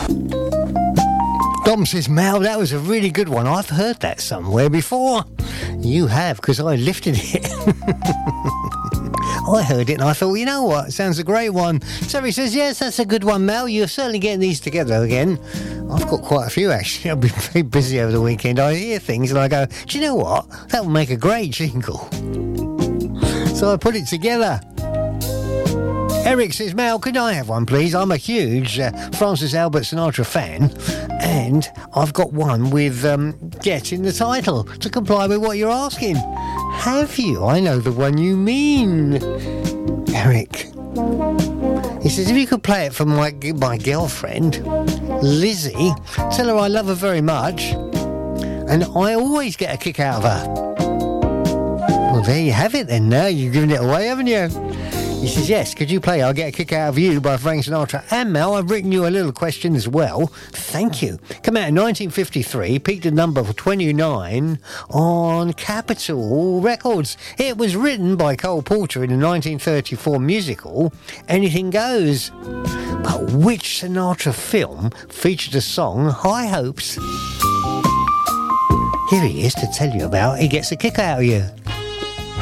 Dom says, Mel, that was a really good one. I've heard that somewhere before. You have, because I lifted it. I heard it and I thought, you know what, sounds a great one. Terry says, yes, that's a good one, Mel. You're certainly getting these together again. I've got quite a few, actually. I've been very busy over the weekend. I hear things and I go, do you know what? That will make a great jingle. So I put it together. Eric says, Mel, could I have one, please? I'm a huge Francis Albert Sinatra fan, and I've got one with Get in the title to comply with what you're asking. Have you? I know the one you mean. Eric. He says, if you could play it for my girlfriend, Lizzie, tell her I love her very much, and I always get a kick out of her. Well, there you have it then. Now you've given it away, haven't you? He says, yes, could you play I'll Get a Kick Out of You by Frank Sinatra? And Mel, I've written you a little question as well. Thank you. Come out in 1953, peaked at number 29 on Capitol Records. It was written by Cole Porter in the 1934 musical Anything Goes. But which Sinatra film featured a song, High Hopes? Here he is to tell you about He Gets a Kick Out of You.